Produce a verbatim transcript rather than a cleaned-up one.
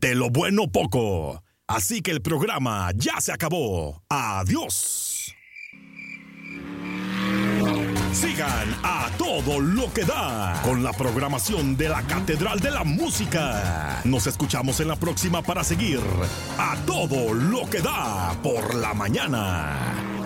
de lo bueno poco. Así que el programa ya se acabó. Adiós. Sigan a todo lo que da con la programación de la Catedral de la Música. Nos escuchamos en la próxima para seguir a todo lo que da por la mañana.